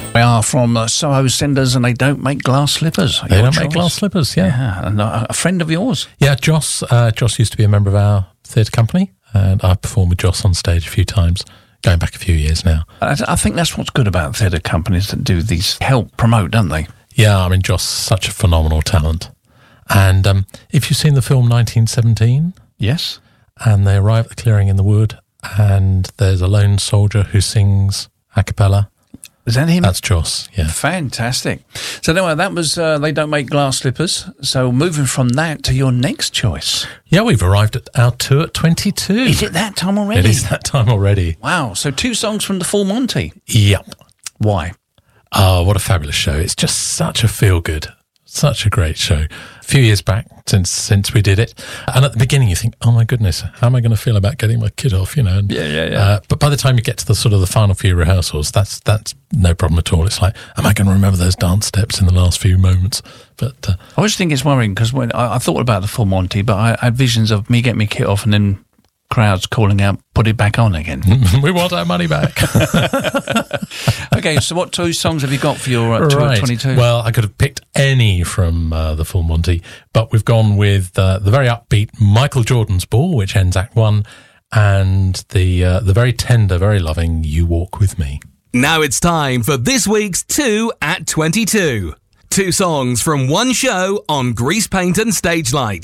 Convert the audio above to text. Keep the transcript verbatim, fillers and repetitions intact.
They are from uh, Soho Cinders, and they don't make glass slippers. They Your don't choice. make glass slippers, yeah. Yeah, and uh, a friend of yours. Yeah, Joss. Uh, Joss used to be a member of our theatre company, and I've performed with Joss on stage a few times, going back a few years now. I, I think that's what's good about theatre companies that do these, help promote, don't they? Yeah, I mean, Joss, such a phenomenal talent. And um, if you've seen the film nineteen seventeen, Yes. and they arrive at the clearing in the wood, and there's a lone soldier who sings a cappella. Is that him? That's Joss, yeah. Fantastic. So anyway, that was uh, They Don't Make Glass Slippers. So moving from that to your next choice. Yeah, we've arrived at our two at twenty-two. Is it that time already? It is that time already. Wow. So two songs from the Full Monty. Yep. Why? Oh, what a fabulous show. It's just such a feel-good, such a great show. A few years back since since we did it. And at the beginning you think, oh my goodness, how am I going to feel about getting my kid off, you know? And, Yeah, yeah, yeah. Uh, but by the time you get to the sort of the final few rehearsals, that's that's no problem at all. It's like, am I going to remember those dance steps in the last few moments? But uh, I always think it's worrying because when I, I thought about the Full Monty, but I, I had visions of me getting my kit off and then crowds calling out, put it back on again. we want our money back. Okay, so what two songs have you got for your uh, two Right. of twenty-two? Well, I could have picked any from uh, the Full Monty, but we've gone with uh, the very upbeat Michael Jordan's Ball, which ends Act One, and the uh, the very tender, very loving You Walk With Me. Now it's time for this week's two at twenty-two. Two songs from one show on Grease Paint and Stage Light.